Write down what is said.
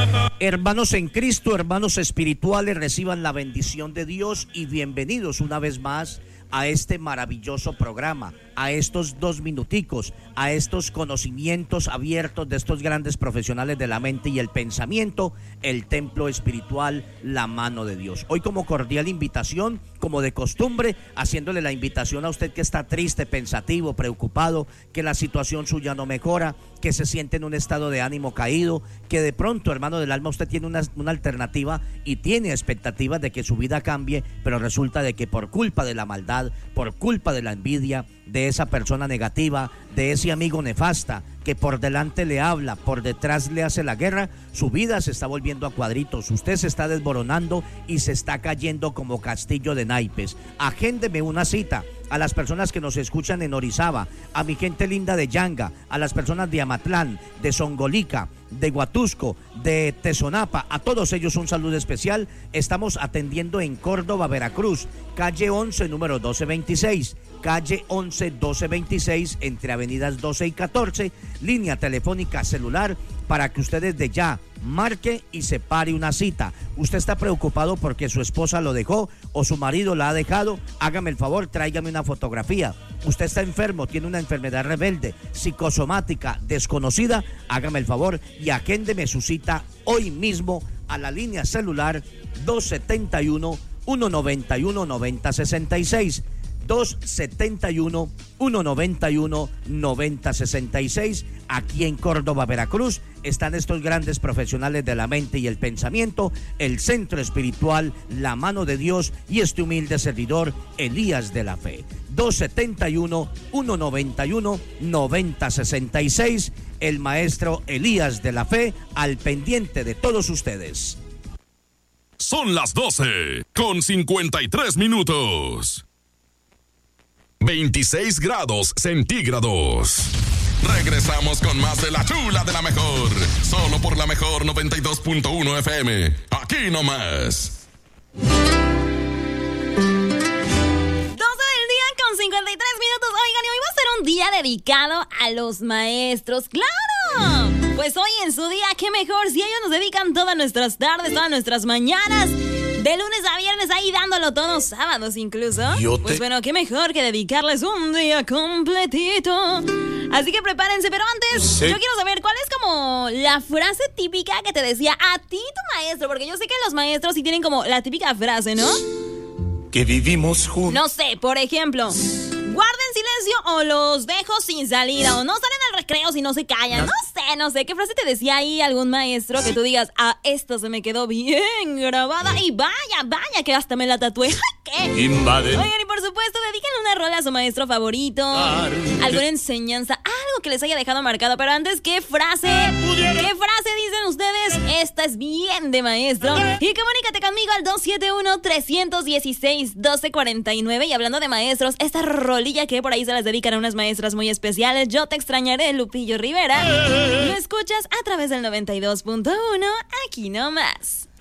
Hermanos en Cristo, hermanos espirituales, reciban la bendición de Dios y bienvenidos una vez más a este maravilloso programa, a estos 2 minuticos, a estos conocimientos abiertos de estos grandes profesionales de la mente y el pensamiento, el templo espiritual, la mano de Dios. Hoy como cordial invitación, como de costumbre, haciéndole la invitación a usted que está triste, pensativo, preocupado, que la situación suya no mejora, que se siente en un estado de ánimo caído, que de pronto, hermano del alma, usted tiene una alternativa y tiene expectativas de que su vida cambie, pero resulta de que por culpa de la maldad, por culpa de la envidia, de esa persona negativa, de ese amigo nefasta que por delante le habla, por detrás le hace la guerra, su vida se está volviendo a cuadritos, usted se está desboronando y se está cayendo como castillo de naipes. Agéndeme una cita a las personas que nos escuchan en Orizaba, a mi gente linda de Yanga, a las personas de Amatlán, de Songolica, de Huatusco, de Tezonapa, a todos ellos un saludo especial. Estamos atendiendo en Córdoba, Veracruz, calle 11, número 1226, calle 11, 1226, entre avenidas 12 y 14, línea telefónica celular para que usted desde ya marque y separe una cita. Usted está preocupado porque su esposa lo dejó o su marido la ha dejado, hágame el favor, tráigame una fotografía. Usted está enfermo, tiene una enfermedad rebelde, psicosomática, desconocida, hágame el favor y agéndeme su cita hoy mismo a la línea celular 271-191-9066. 271-191-9066. Aquí en Córdoba, Veracruz, están estos grandes profesionales de la mente y el pensamiento, el centro espiritual, la mano de Dios y este humilde servidor, Elías de la Fe. 271-191-9066. El maestro Elías de la Fe al pendiente de todos ustedes. Son las 12:53. 26 grados centígrados. Regresamos con más de la chula de la mejor. Solo por la mejor 92.1 FM. Aquí nomás. 12 del día con 53 minutos. Oigan, y hoy va a ser un día dedicado a los maestros. ¡Claro! Pues hoy en su día, qué mejor si ellos nos dedican todas nuestras tardes, todas nuestras mañanas, de lunes a viernes, ahí dándolo todo, sábados incluso. Pues bueno, qué mejor que dedicarles un día completito. Así que prepárense, pero antes, yo quiero saber cuál es como la frase típica que te decía a ti tu maestro, porque yo sé que los maestros sí tienen como la típica frase, ¿no? Que vivimos juntos. No sé, por ejemplo, guarden silencio o los dejo sin salida, o no salen al recreo si no se callan. No sé, ¿qué frase te decía ahí algún maestro que tú digas, esto se me quedó bien grabada y vaya, que hasta me la tatué? ¿Qué? Invaden. Oigan, y por supuesto, dediquen una rola a su maestro favorito, alguna enseñanza, algo que les haya dejado marcado. Pero antes, ¿qué frase dicen ustedes? Esta es bien de maestro. Y comunícate conmigo al 271-316-1249. Y hablando de maestros, esta rolilla que por ahí se las dedican a unas maestras muy especiales, Yo te extrañaré, Lupillo Rivera. Lo escuchas a través del 92.1, aquí nomás.